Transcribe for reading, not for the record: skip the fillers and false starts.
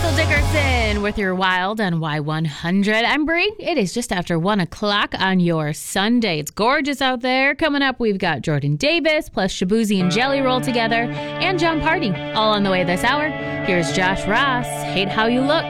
Michael Dickerson with your Wild on Y100. I'm Brie. It is just after 1 o'clock on your Sunday. It's gorgeous out there. Coming up, we've got Jordan Davis plus Shabuzi and Jelly Roll together and John Party all on the way this hour. Here's Josh Ross. Hate How You Look.